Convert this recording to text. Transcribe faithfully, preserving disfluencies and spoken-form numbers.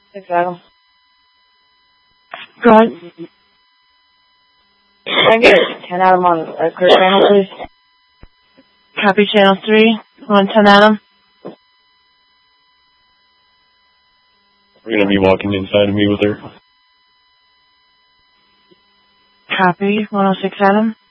six Adam. Go ahead. Can I get ten Adam on uh, clear channel, please? Copy channel three. On ten Adam. We're going to be walking inside of me with her. Copy. one oh six Adam.